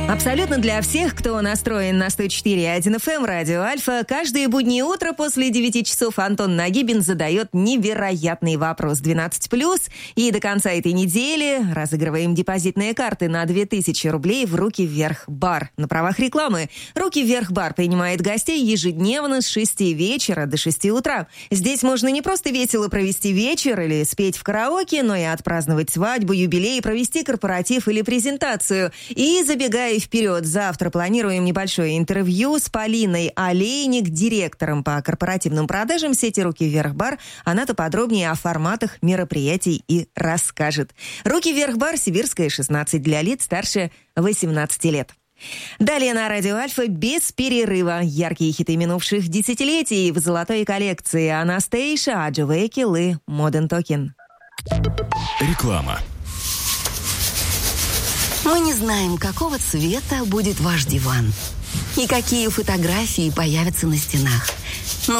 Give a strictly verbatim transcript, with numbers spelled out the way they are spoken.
Абсолютно для всех, кто настроен на сто четыре и один эф эм радио Альфа, каждое буднее утро после девяти часов Антон Нагибин задает невероятный вопрос двенадцать плюс. И до конца этой недели разыгрываем депозитные карты на две тысячи рублей в «Руки вверх бар». На правах рекламы «Руки вверх бар» принимает гостей ежедневно с шести вечера до шести утра. Здесь можно не просто весело провести вечер или спеть в караоке, но и отпраздновать свадьбу, юбилей, провести корпоратив или презентацию. И забегая вперед, завтра планируем небольшое интервью с Полиной Олейник, директором по корпоративным продажам сети «Руки вверх бар». Она-то подробнее о форматах мероприятий и расскажет. «Руки вверх бар», Сибирская, шестнадцать, для лиц старше восемнадцати лет. Далее на радио Альфа без перерыва. Яркие хиты минувших десятилетий в золотой коллекции Анастейша, Аджо Вейкил и Моден Токен. Реклама. Мы не знаем, какого цвета будет ваш диван и какие фотографии появятся на стенах.